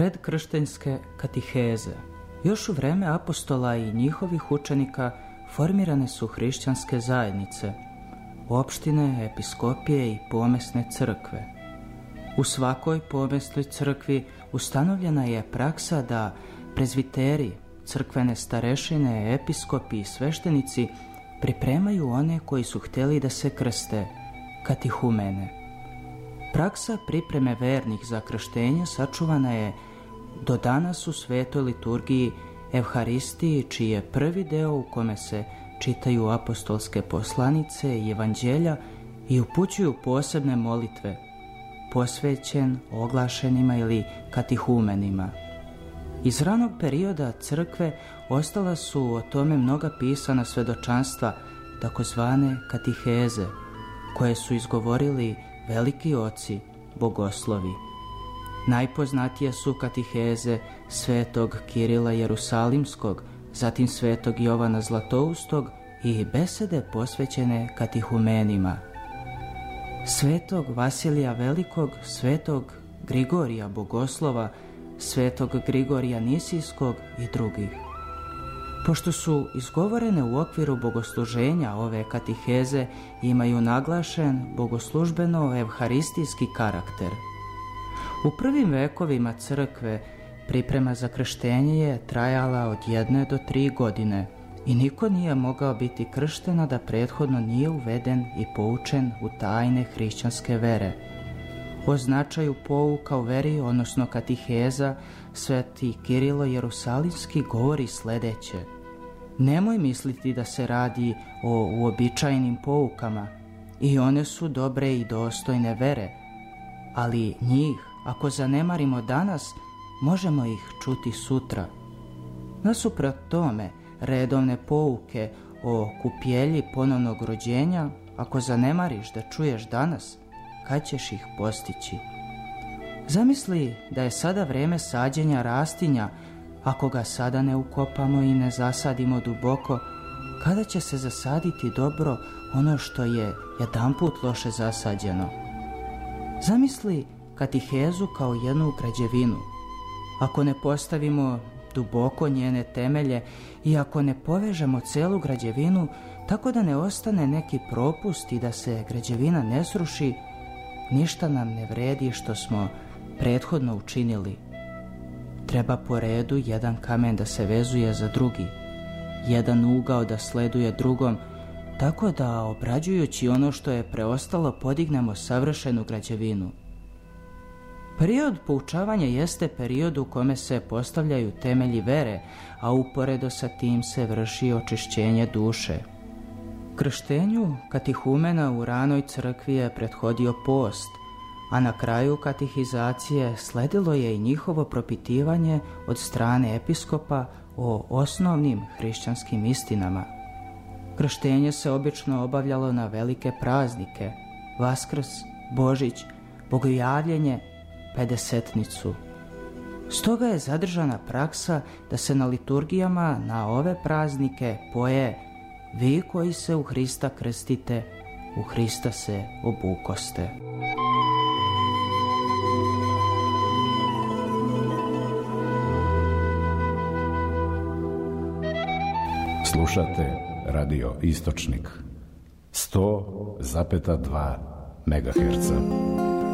Predkrštenjske katiheze. Još u vreme apostola i njihovih učenika formirane su hrišćanske zajednice, opštine, episkopije i pomesne crkve. U svakoj pomesnoj crkvi ustanovljena je praksa da prezviteri, crkvene starešine, episkopi i sveštenici pripremaju one koji su htjeli da se krste, katihumene. Praksa pripreme vernih za krštenje sačuvana je do danas u svetoj liturgiji Evharistiji, čiji je prvi deo u kome se čitaju apostolske poslanice i evanđelja i upućuju posebne molitve, posvećen oglašenima ili katihumenima. Iz ranog perioda crkve ostala su o tome mnoga pisana svedočanstva, takozvane katiheze, koje su izgovorili veliki oci, bogoslovi. Najpoznatije su katiheze svetog Kirila Jerusalimskog, zatim svetog Jovana Zlatoustog i besede posvećene katihumenima. Svetog Vasilija Velikog, svetog Grigorija Bogoslova, svetog Grigorija Nisijskog i drugih. Pošto su izgovorene u okviru bogosluženja, ove katiheze imaju naglašen bogoslužbeno-evharistijski karakter. U prvim vekovima crkve priprema za krštenje je trajala od 1 do 3 godine i niko nije mogao biti kršten a da prethodno nije uveden i poučen u tajne hrišćanske vere. O značaju pouka u veri, odnosno katiheza, sveti Kirilo Jerusalimski govori sljedeće: nemoj misliti da se radi o uobičajenim poukama, i one su dobre i dostojne vere, ali njih, ako zanemarimo danas, možemo ih čuti sutra. Nasuprot tome, redovne pouke o kupjelji ponovnog rođenja, ako zanemariš da čuješ danas, kad ćeš ih postići? Zamisli da je sada vrijeme sađenja rastinja. Ako ga sada ne ukopamo i ne zasadimo duboko, kada će se zasaditi dobro ono što je jedanput loše zasađeno? Zamisli katihezu kao jednu građevinu. Ako ne postavimo duboko njene temelje i ako ne povežemo celu građevinu tako da ne ostane neki propust i da se građevina ne sruši, ništa nam ne vredi što smo prethodno učinili. Treba po redu jedan kamen da se vezuje za drugi, jedan ugao da sleduje drugom, tako da obrađujući ono što je preostalo podignemo savršenu građevinu. Period poučavanja jeste period u kome se postavljaju temelji vere, a uporedo sa tim se vrši očišćenje duše. Krštenju katihumena u ranoj crkvi je prethodio post, a na kraju katihizacije sledilo je i njihovo propitivanje od strane episkopa o osnovnim hrišćanskim istinama. Krštenje se obično obavljalo na velike praznike, Vaskrs, Božić, Bogojavljenje, Pedesetnicu. Stoga je zadržana praksa da se na liturgijama na ove praznike poje: vi koji se u Hrista krstite, u Hrista se obukoste. Slušate Radio Istočnik 100,2 MHz.